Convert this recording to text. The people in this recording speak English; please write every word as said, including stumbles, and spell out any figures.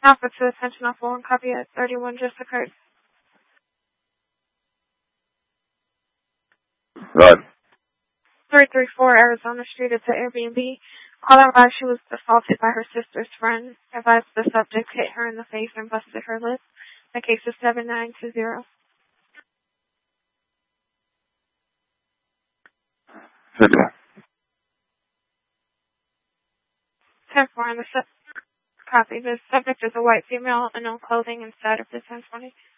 Alpha to attention off one copy at thirty-one just occurred. Right. three three four Arizona Street, it's an Airbnb. Caller advised she was assaulted by her sister's friend. Advised the subject hit her in the face and busted her lip. The case is seven nine two zero. ten four on the sub- copy. The subject is a white female, unknown clothing inside of the ten twenty.